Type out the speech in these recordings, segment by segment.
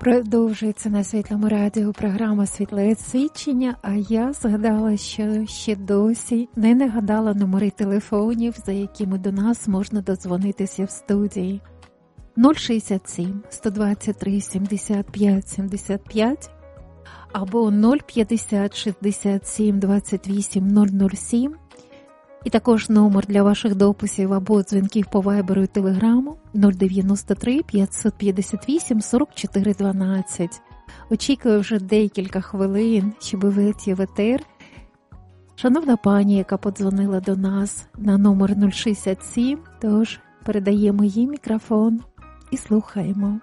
Продовжується на Світлому радіо програма «Світле свідчення», а я згадала, що ще досі не нагадала номери телефонів, за якими до нас можна додзвонитися в студії. 067 123 75 75 або 050 67 28 007. І також номер для ваших дописів або дзвінків по вайберу і телеграму 093 558 44 12. Очікую вже декілька хвилин, щоб вийти в етер. Шановна пані, яка подзвонила до нас на номер 067, тож передаємо їй мікрофон і слухаємо.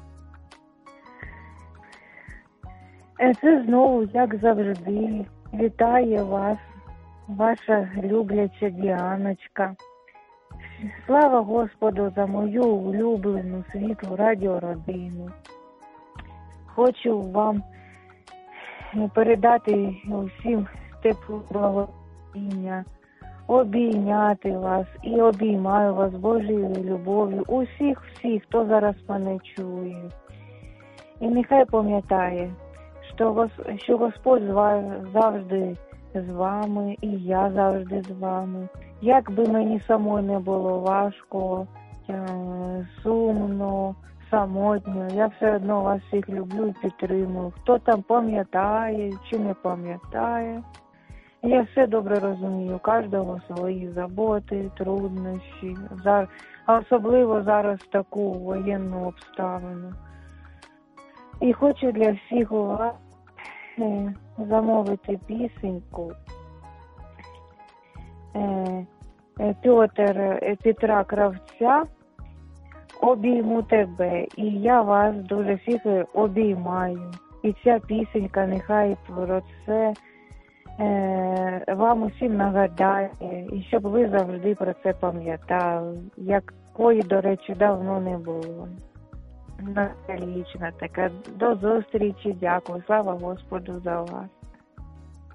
Це знову, як завжди, вітає вас ваша любляча Діаночка. Слава Господу за мою улюблену світлу радіородину. Хочу вам передати усім теплу благословення, обійняти вас і обіймаю вас Божою любов'ю. Усіх, хто зараз мене чує. І нехай пам'ятає, що Господь завжди з вами, і я завжди з вами. Як би мені самой не було важко, сумно, самотньо, я все одно вас всіх люблю і підтримую. Хто там пам'ятає чи не пам'ятає, я все добре розумію, у кожного свої заботи, труднощі, а особливо зараз таку воєнну обставину. І хочу для всіх у вас замовити пісеньку Петра Кравця «Обійму тебе». І я вас дуже всіх обіймаю. І ця пісенька нехай про це вам усім нагадає. І щоб ви завжди про це пам'ятали. Якої, до речі, давно не було. Ностальгічна така. До зустрічі. Дякую. Слава Господу за вас.